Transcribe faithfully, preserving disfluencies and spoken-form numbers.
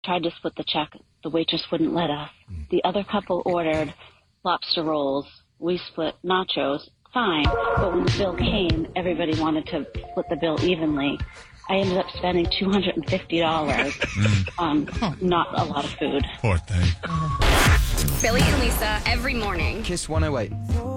tried to split the check. The waitress wouldn't let us. The other couple ordered lobster rolls. We split nachos. Fine. But when the bill came, everybody wanted to split the bill evenly. I ended up spending two hundred fifty dollars on not a lot of food. Poor thing. Billy and Lisa every morning. Kiss one oh eight.